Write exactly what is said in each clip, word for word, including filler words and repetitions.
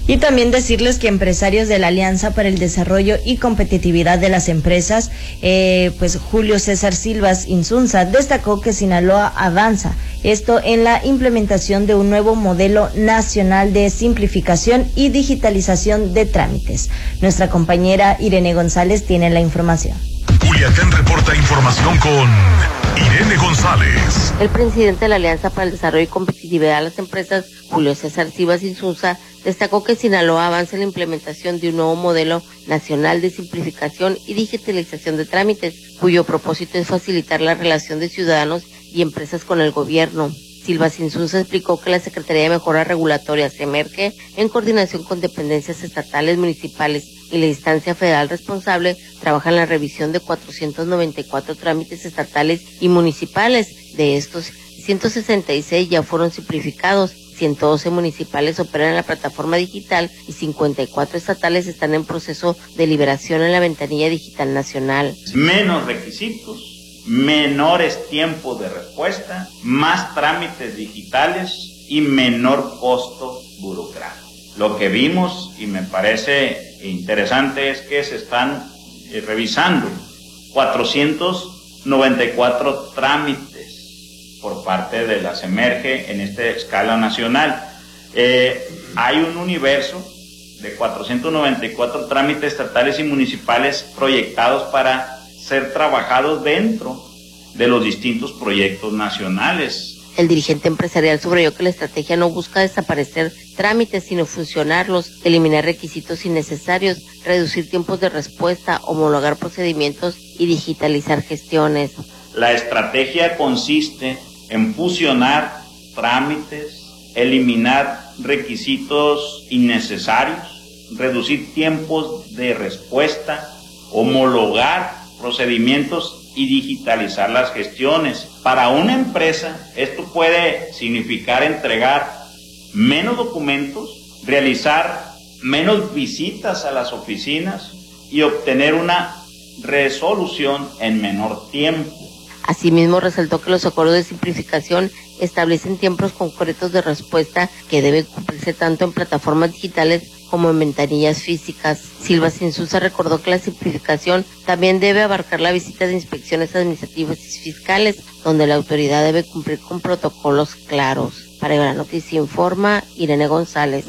Y también decirles que empresarios de la Alianza para el Desarrollo y Competitividad de las Empresas, eh, pues Julio César Silvas Insunza, destacó que Sinaloa avanza, esto en la implementación de un nuevo modelo nacional de simplificación y digitalización de trámites. Nuestra compañera Irene González tiene la información. Culiacán reporta información con Irene González. El presidente de la Alianza para el Desarrollo y Competitividad de las Empresas, Julio César Silvas Insunza, destacó que Sinaloa avanza en la implementación de un nuevo modelo nacional de simplificación y digitalización de trámites, cuyo propósito es facilitar la relación de ciudadanos y empresas con el gobierno. Silvas Insunza explicó que la Secretaría de Mejora Regulatoria, SEMERGE, en coordinación con dependencias estatales, municipales y la instancia federal responsable, trabaja en la revisión de cuatrocientos noventa y cuatro trámites estatales y municipales. De estos, ciento sesenta y seis ya fueron simplificados, ciento doce municipales operan en la plataforma digital y cincuenta y cuatro estatales están en proceso de liberación en la ventanilla digital nacional. Menos requisitos, menores tiempos de respuesta, más trámites digitales y menor costo burocrático. Lo que vimos, y me parece interesante, es que se están eh, revisando cuatrocientos noventa y cuatro trámites por parte de la SEMERGE en esta escala nacional. Eh, hay un universo de cuatrocientos noventa y cuatro trámites estatales y municipales proyectados para ser trabajados dentro de los distintos proyectos nacionales. El dirigente empresarial subrayó que la estrategia no busca desaparecer trámites, sino funcionarlos, eliminar requisitos innecesarios, reducir tiempos de respuesta, homologar procedimientos y digitalizar gestiones. La estrategia consiste en fusionar trámites, eliminar requisitos innecesarios, reducir tiempos de respuesta, homologar procedimientos y digitalizar las gestiones. Para una empresa, esto puede significar entregar menos documentos, realizar menos visitas a las oficinas y obtener una resolución en menor tiempo. Asimismo, resaltó que los acuerdos de simplificación establecen tiempos concretos de respuesta que deben cumplirse tanto en plataformas digitales como en ventanillas físicas. Silvas Insunza recordó que la simplificación también debe abarcar la visita de inspecciones administrativas y fiscales, donde la autoridad debe cumplir con protocolos claros. Para la noticia informa Irene González.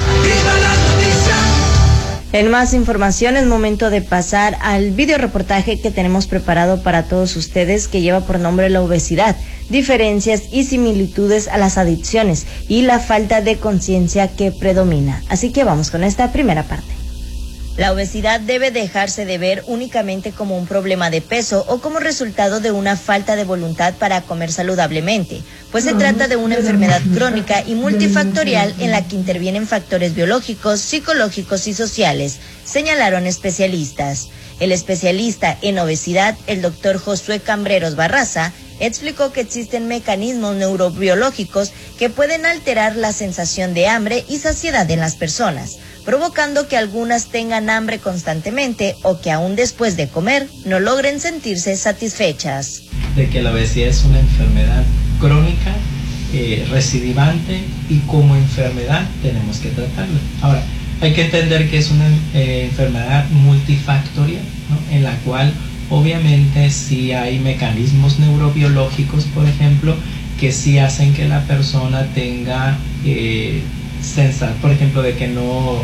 En más información, es momento de pasar al video reportaje que tenemos preparado para todos ustedes, que lleva por nombre La obesidad, diferencias y similitudes a las adicciones y la falta de conciencia que predomina. Así que vamos con esta primera parte. La obesidad debe dejarse de ver únicamente como un problema de peso o como resultado de una falta de voluntad para comer saludablemente, pues se trata de una enfermedad crónica y multifactorial en la que intervienen factores biológicos, psicológicos y sociales, señalaron especialistas. El especialista en obesidad, el doctor Josué Cambreros Barraza, explicó que existen mecanismos neurobiológicos que pueden alterar la sensación de hambre y saciedad en las personas, provocando que algunas tengan hambre constantemente o que aún después de comer no logren sentirse satisfechas. De que la obesidad es una enfermedad crónica, eh, recidivante, y como enfermedad tenemos que tratarla. Ahora, hay que entender que es una eh, enfermedad multifactorial, ¿no? En la cual obviamente sí hay mecanismos neurobiológicos, por ejemplo, que sí hacen que la persona tenga eh, sensación, por ejemplo, de que no...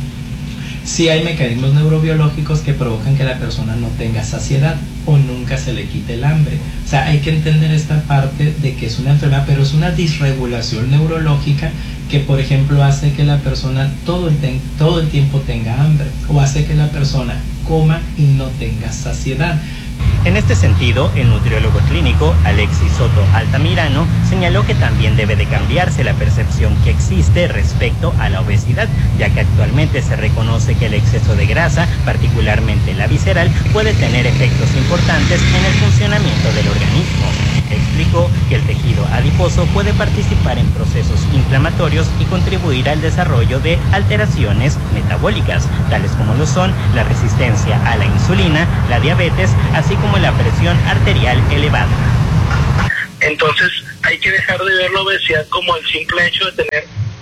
Sí hay mecanismos neurobiológicos que provocan que la persona no tenga saciedad o nunca se le quite el hambre. O sea, hay que entender esta parte de que es una enfermedad, pero es una disregulación neurológica que, por ejemplo, hace que la persona todo el, ten, todo el tiempo tenga hambre, o hace que la persona coma y no tenga saciedad. En este sentido, el nutriólogo clínico Alexis Soto Altamirano señaló que también debe de cambiarse la percepción que existe respecto a la obesidad, ya que actualmente se reconoce que el exceso de grasa, particularmente la visceral, puede tener efectos importantes en el funcionamiento del organismo. Explicó que el tejido adiposo puede participar en procesos inflamatorios y contribuir al desarrollo de alteraciones metabólicas, tales como lo son la resistencia a la insulina, la diabetes, así como la presión arterial elevada. Entonces hay que dejar de ver la obesidad como el simple hecho de tener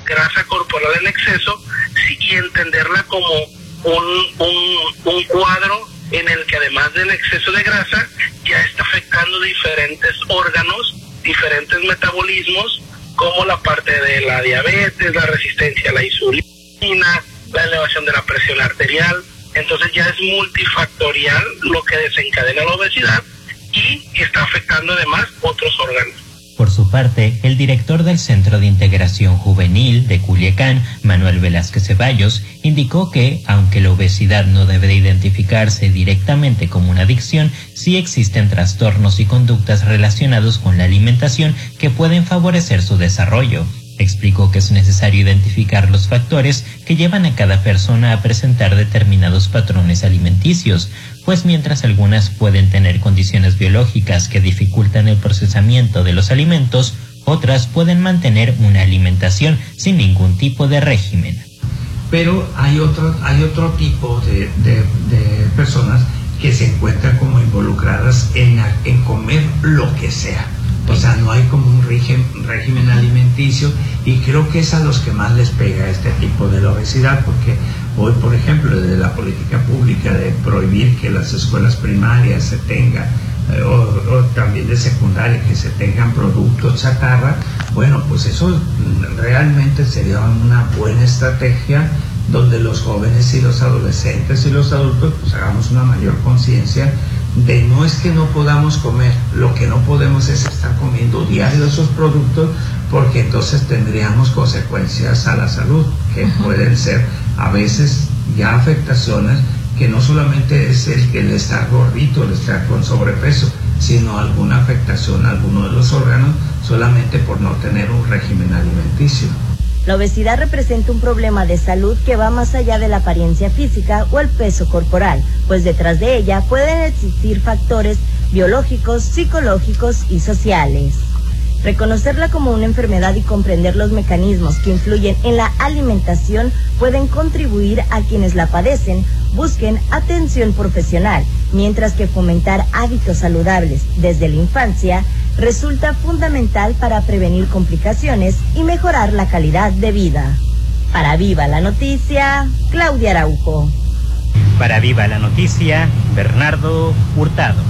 grasa corporal en exceso, sí, y entenderla como un, un, un cuadro en el que además del exceso de grasa ya está afectando diferentes órganos, diferentes metabolismos, como la parte de la diabetes, la resistencia a la insulina, la elevación de la presión arterial. Entonces ya es multifactorial lo que desencadena la obesidad y está afectando además otros órganos. Por su parte, el director del Centro de Integración Juvenil de Culiacán, Manuel Velázquez Ceballos, indicó que, aunque la obesidad no debe de identificarse directamente como una adicción, sí existen trastornos y conductas relacionados con la alimentación que pueden favorecer su desarrollo. Explicó que es necesario identificar los factores que llevan a cada persona a presentar determinados patrones alimenticios, pues mientras algunas pueden tener condiciones biológicas que dificultan el procesamiento de los alimentos, otras pueden mantener una alimentación sin ningún tipo de régimen. Pero hay otro, hay otro tipo de, de, de personas que se encuentran como involucradas en, en comer lo que sea. O sea, no hay como un régimen, régimen alimenticio, y creo que es a los que más les pega este tipo de la obesidad, porque hoy, por ejemplo, desde la política pública de prohibir que las escuelas primarias se tengan, eh, o, o también de secundaria, que se tengan productos chatarra, bueno, pues eso realmente sería una buena estrategia donde los jóvenes y los adolescentes y los adultos pues hagamos una mayor conciencia de no es que no podamos comer, lo que no podemos es estar comiendo diario esos productos, porque entonces tendríamos consecuencias a la salud que pueden ser a veces ya afectaciones que no solamente es el que el estar gordito, el estar con sobrepeso, sino alguna afectación a alguno de los órganos solamente por no tener un régimen alimenticio. La obesidad representa un problema de salud que va más allá de la apariencia física o el peso corporal, pues detrás de ella pueden existir factores biológicos, psicológicos y sociales. Reconocerla como una enfermedad y comprender los mecanismos que influyen en la alimentación pueden contribuir a quienes la padecen busquen atención profesional, mientras que fomentar hábitos saludables desde la infancia resulta fundamental para prevenir complicaciones y mejorar la calidad de vida. Para Viva la Noticia, Claudia Araujo. Para Viva la Noticia, Bernardo Hurtado.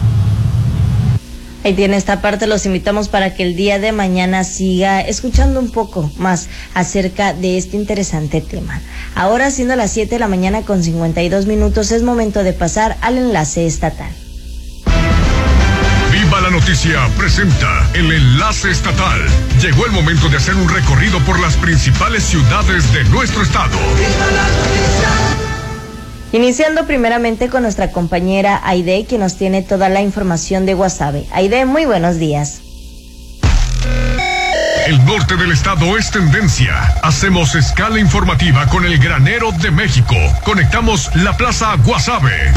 Ahí tiene esta parte, los invitamos para que el día de mañana siga escuchando un poco más acerca de este interesante tema. Ahora, siendo las siete de la mañana con cincuenta y dos minutos, es momento de pasar al enlace estatal. Viva la Noticia presenta el enlace estatal. Llegó el momento de hacer un recorrido por las principales ciudades de nuestro estado. ¡Viva la Noticia! Iniciando primeramente con nuestra compañera Aide, que nos tiene toda la información de Guasave. Aide, muy buenos días. El norte del estado es tendencia. Hacemos escala informativa con el granero de México. Conectamos la plaza Guasave.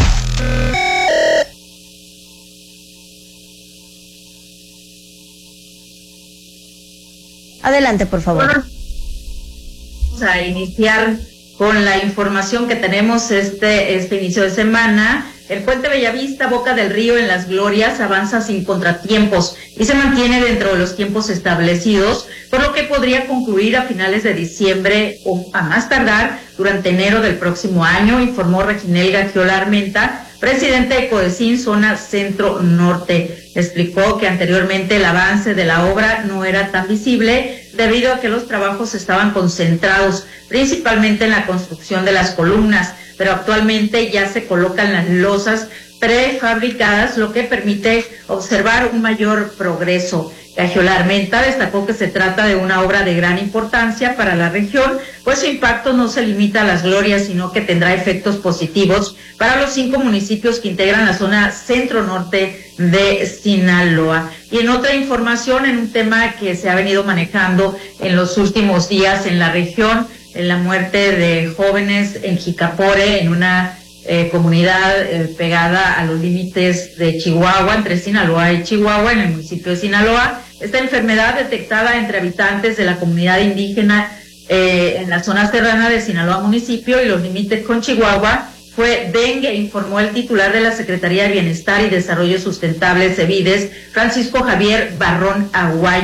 Adelante, por favor. Vamos a iniciar con la información que tenemos este, este inicio de semana. El puente Bellavista, Boca del Río en Las Glorias avanza sin contratiempos y se mantiene dentro de los tiempos establecidos, por lo que podría concluir a finales de diciembre o a más tardar durante enero del próximo año, informó Reginel Gagiola Armenta, presidente de Codecín, zona centro-norte. Explicó que anteriormente el avance de la obra no era tan visible debido a que los trabajos estaban concentrados principalmente en la construcción de las columnas, pero actualmente ya se colocan las losas prefabricadas, lo que permite observar un mayor progreso. Gagiola Armenta destacó que se trata de una obra de gran importancia para la región, pues su impacto no se limita a Las Glorias, sino que tendrá efectos positivos para los cinco municipios que integran la zona centro-norte de Sinaloa. Y en otra información, en un tema que se ha venido manejando en los últimos días en la región, en la muerte de jóvenes en Jicapore, en una Eh, comunidad eh, pegada a los límites de Chihuahua, entre Sinaloa y Chihuahua, en el municipio de Sinaloa. Esta enfermedad detectada entre habitantes de la comunidad indígena eh, en la zona serrana de Sinaloa municipio y los límites con Chihuahua fue dengue, informó el titular de la Secretaría de Bienestar y Desarrollo Sustentable, CEBIDES, Francisco Javier Barrón Aguayo.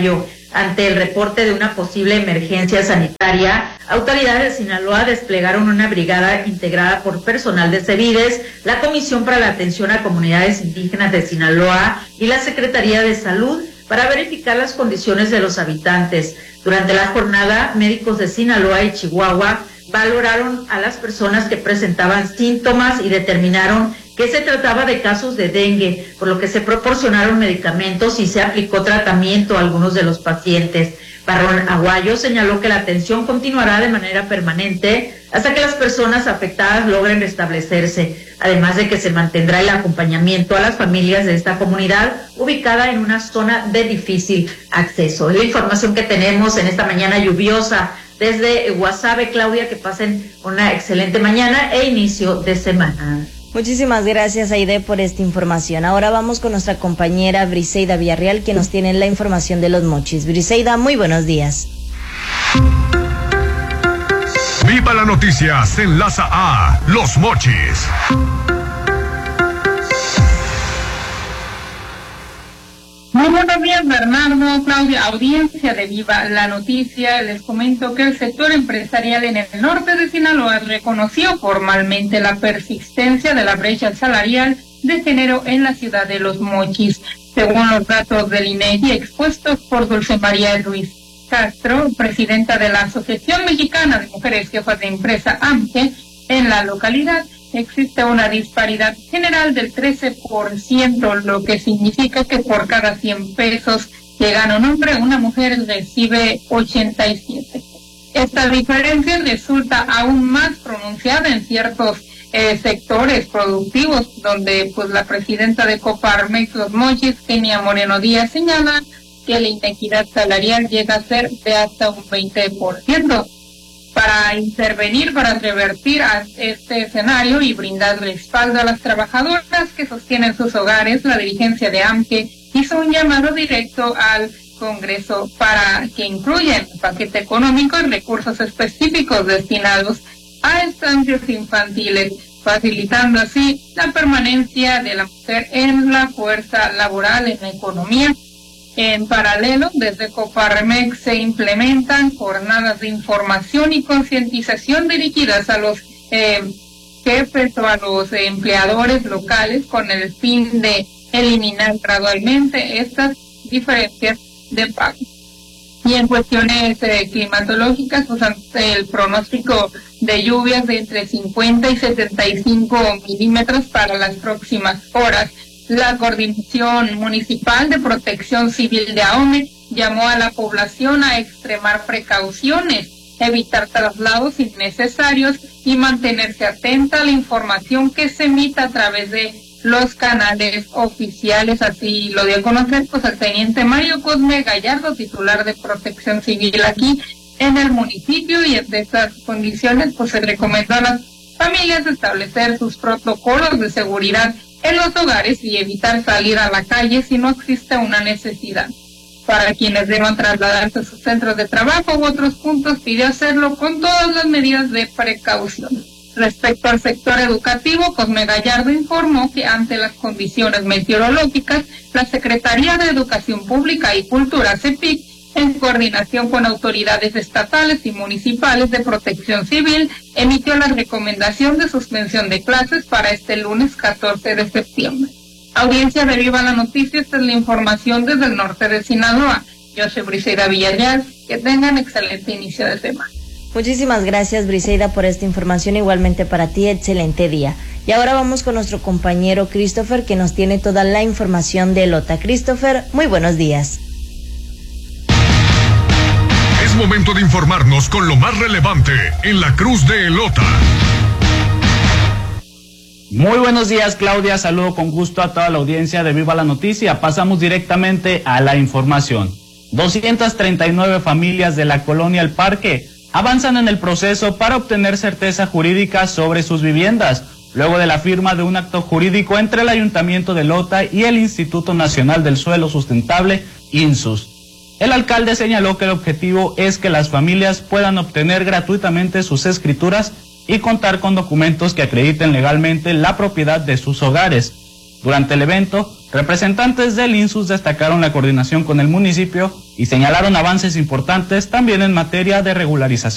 Ante el reporte de una posible emergencia sanitaria, autoridades de Sinaloa desplegaron una brigada integrada por personal de CEBIDES, la Comisión para la Atención a Comunidades Indígenas de Sinaloa y la Secretaría de Salud para verificar las condiciones de los habitantes. Durante la jornada, médicos de Sinaloa y Chihuahua valoraron a las personas que presentaban síntomas y determinaron que se trataba de casos de dengue, por lo que se proporcionaron medicamentos y se aplicó tratamiento a algunos de los pacientes. Barrón Aguayo señaló que la atención continuará de manera permanente hasta que las personas afectadas logren restablecerse, además de que se mantendrá el acompañamiento a las familias de esta comunidad ubicada en una zona de difícil acceso. Es la información que tenemos en esta mañana lluviosa desde Guasave. Claudia, que pasen una excelente mañana e inicio de semana. Muchísimas gracias, Aide, por esta información. Ahora vamos con nuestra compañera Briseida Villarreal, que nos tiene la información de Los Mochis. Briseida, muy buenos días. Viva la noticia, se enlaza a Los Mochis. Muy buenos días, Bernardo, Claudia, audiencia de Viva la Noticia. Les comento que el sector empresarial en el norte de Sinaloa reconoció formalmente la persistencia de la brecha salarial de género en la ciudad de Los Mochis. Según los datos del INEGI expuestos por Dulce María Ruiz Castro, presidenta de la Asociación Mexicana de Mujeres Jefas de Empresa, A M G E, en la localidad, existe una disparidad general del trece por ciento, lo que significa que por cada cien pesos que gana un hombre, una mujer recibe ochenta y siete. Esta diferencia resulta aún más pronunciada en ciertos eh, sectores productivos, donde pues la presidenta de Coparmex Los Mochis, Kenia Moreno Díaz, señala que la inequidad salarial llega a ser de hasta un veinte por ciento. Para intervenir, para revertir a este escenario y brindar respaldo a las trabajadoras que sostienen sus hogares, la dirigencia de A M G E hizo un llamado directo al Congreso para que incluya en el paquete económico recursos específicos destinados a estancias infantiles, facilitando así la permanencia de la mujer en la fuerza laboral, en la economía. En paralelo, desde Coparmex se implementan jornadas de información y concientización dirigidas a los eh, jefes o a los eh, empleadores locales con el fin de eliminar gradualmente estas diferencias de pago. Y en cuestiones eh, climatológicas, pues ante el pronóstico de lluvias de entre cincuenta y setenta y cinco milímetros para las próximas horas, la Coordinación Municipal de Protección Civil de AOME llamó a la población a extremar precauciones, evitar traslados innecesarios y mantenerse atenta a la información que se emita a través de los canales oficiales. Así lo dio a conocer pues el teniente Mario Cosme Gallardo, titular de Protección Civil aquí en el municipio, y en estas condiciones pues se recomendó a las familias establecer sus protocolos de seguridad en los hogares y evitar salir a la calle si no existe una necesidad. Para quienes deban trasladarse a sus centros de trabajo u otros puntos, pidió hacerlo con todas las medidas de precaución. Respecto al sector educativo, Cosme Gallardo informó que ante las condiciones meteorológicas, la Secretaría de Educación Pública y Cultura, CEPIC, en coordinación con autoridades estatales y municipales de protección civil, emitió la recomendación de suspensión de clases para este lunes catorce de septiembre. Audiencia de Viva la Noticia, esta es la información desde el norte de Sinaloa. Yo soy Briseida Villarreal, que tengan excelente inicio de semana. Muchísimas gracias, Briseida, por esta información. Igualmente para ti, excelente día. Y ahora vamos con nuestro compañero Christopher, que nos tiene toda la información de Elota. Christopher, muy buenos días. Es momento de informarnos con lo más relevante en la Cruz de Elota. Muy buenos días, Claudia. Saludo con gusto a toda la audiencia de Viva la Noticia. Pasamos directamente a la información. doscientas treinta y nueve familias de la colonia El Parque avanzan en el proceso para obtener certeza jurídica sobre sus viviendas, luego de la firma de un acto jurídico entre el Ayuntamiento de Elota y el Instituto Nacional del Suelo Sustentable, INSUS. El alcalde señaló que el objetivo es que las familias puedan obtener gratuitamente sus escrituras y contar con documentos que acrediten legalmente la propiedad de sus hogares. Durante el evento, Representantes del INSUS destacaron la coordinación con el municipio y señalaron avances importantes también en materia de regularización.